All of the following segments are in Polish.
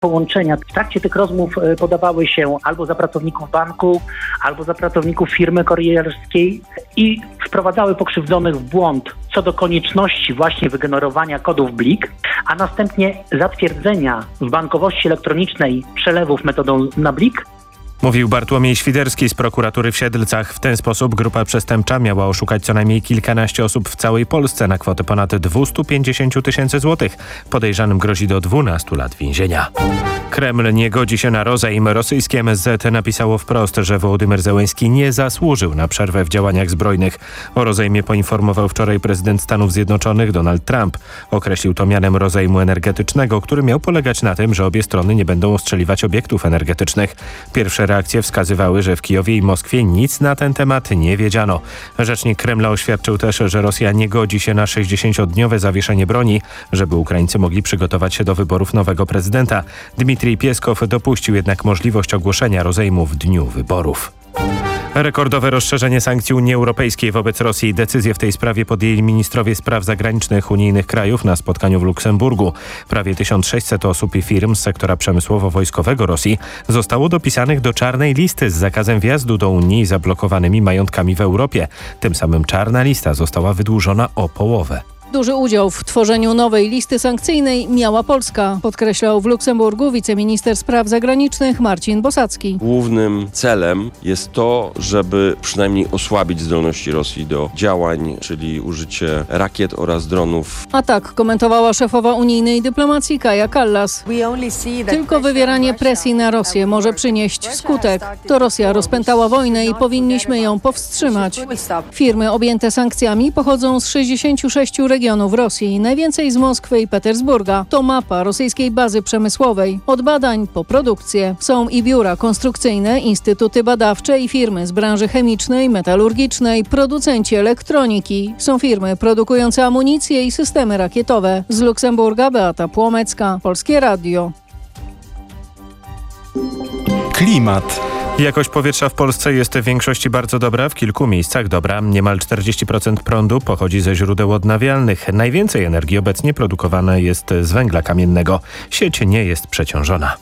połączenia. W trakcie tych rozmów podawały się albo za pracowników banku, albo za pracowników firmy kurierskiej i wprowadzały pokrzywdzonych w błąd co do konieczności właśnie wygenerowania kodów BLIK, a następnie zatwierdzenia w bankowości elektronicznej przelewów metodą na BLIK. Mówił Bartłomiej Świderski z prokuratury w Siedlcach. W ten sposób grupa przestępcza miała oszukać co najmniej kilkanaście osób w całej Polsce na kwotę ponad 250 tysięcy złotych. Podejrzanym grozi do 12 lat więzienia. Kreml nie godzi się na rozejm. Rosyjskie MSZ napisało wprost, że Wołodymyr Zełenski nie zasłużył na przerwę w działaniach zbrojnych. O rozejmie poinformował wczoraj prezydent Stanów Zjednoczonych Donald Trump. Określił to mianem rozejmu energetycznego, który miał polegać na tym, że obie strony nie będą ostrzeliwać obiektów energetycznych. Pierwsze reakcje wskazywały, że w Kijowie i Moskwie nic na ten temat nie wiedziano. Rzecznik Kremla oświadczył też, że Rosja nie godzi się na 60-dniowe zawieszenie broni, żeby Ukraińcy mogli przygotować się do wyborów nowego prezydenta. Dmitrij Pieskow dopuścił jednak możliwość ogłoszenia rozejmu w dniu wyborów. Rekordowe rozszerzenie sankcji Unii Europejskiej wobec Rosji. Decyzję w tej sprawie podjęli ministrowie spraw zagranicznych unijnych krajów na spotkaniu w Luksemburgu. Prawie 1600 osób i firm z sektora przemysłowo-wojskowego Rosji zostało dopisanych do czarnej listy z zakazem wjazdu do Unii i zablokowanymi majątkami w Europie. Tym samym czarna lista została wydłużona o połowę. Duży udział w tworzeniu nowej listy sankcyjnej miała Polska, podkreślał w Luksemburgu wiceminister spraw zagranicznych Marcin Bosacki. Głównym celem jest to, żeby przynajmniej osłabić zdolności Rosji do działań, czyli użycie rakiet oraz dronów. A tak komentowała szefowa unijnej dyplomacji Kaja Kallas. Tylko wywieranie presji na Rosję może przynieść skutek. To Rosja rozpętała wojnę i powinniśmy ją powstrzymać. Firmy objęte sankcjami pochodzą z 66 regionów Rosji, najwięcej z Moskwy i Petersburga. To mapa rosyjskiej bazy przemysłowej. Od badań po produkcję. Są i biura konstrukcyjne, instytuty badawcze i firmy z branży chemicznej, metalurgicznej, producenci elektroniki. Są firmy produkujące amunicję i systemy rakietowe. Z Luksemburga Beata Płomecka, Polskie Radio. Klimat. Jakość powietrza w Polsce jest w większości bardzo dobra, w kilku miejscach dobra. Niemal 40% prądu pochodzi ze źródeł odnawialnych. Najwięcej energii obecnie produkowane jest z węgla kamiennego. Sieć nie jest przeciążona.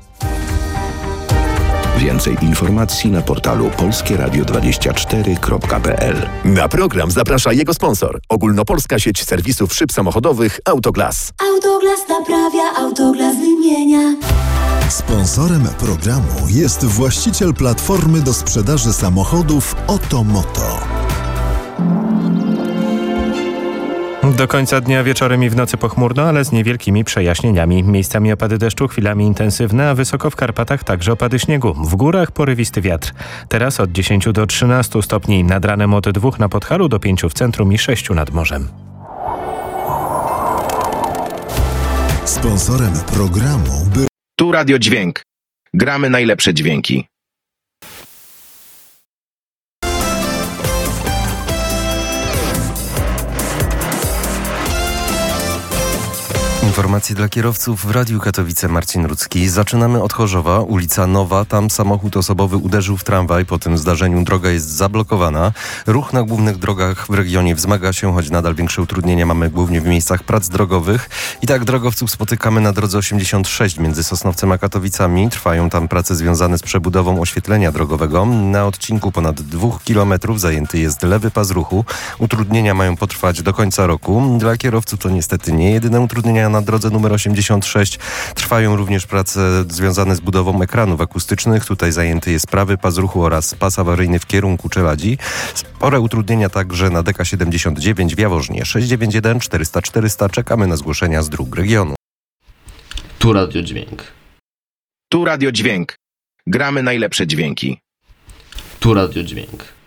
Więcej informacji na portalu polskieradio24.pl. Na program zaprasza jego sponsor. Ogólnopolska sieć serwisów szyb samochodowych Autoglas. Autoglas naprawia, Autoglas wymienia. Sponsorem programu jest właściciel platformy do sprzedaży samochodów Otomoto. Do końca dnia wieczorem i w nocy pochmurno, ale z niewielkimi przejaśnieniami. Miejscami opady deszczu, chwilami intensywne, a wysoko w Karpatach także opady śniegu. W górach porywisty wiatr. Teraz od 10 do 13 stopni. Nad ranem od 2 na Podhalu do 5 w centrum i 6 nad morzem. Sponsorem programu był Tu Radio Dźwięk. Gramy najlepsze dźwięki. Informacje dla kierowców w Radiu Katowice. Marcin Rudzki. Zaczynamy od Chorzowa, ulica Nowa. Tam samochód osobowy uderzył w tramwaj. Po tym zdarzeniu droga jest zablokowana. Ruch na głównych drogach w regionie wzmaga się, choć nadal większe utrudnienia mamy głównie w miejscach prac drogowych. I tak drogowców spotykamy na drodze 86 między Sosnowcem a Katowicami. Trwają tam prace związane z przebudową oświetlenia drogowego. Na odcinku ponad 2 kilometrów zajęty jest lewy pas ruchu. Utrudnienia mają potrwać do końca roku. Dla kierowców to niestety nie jedyne utrudnienia na drodze numer 86. Trwają również prace związane z budową ekranów akustycznych. Tutaj zajęty jest prawy pas ruchu oraz pas awaryjny w kierunku Czeladzi. Spore utrudnienia także na DK79 w Jaworznie. 691 400 400. Czekamy na zgłoszenia z dróg regionu. Tu Radio Dźwięk. Tu Radio Dźwięk. Gramy najlepsze dźwięki. Tu Radio Dźwięk.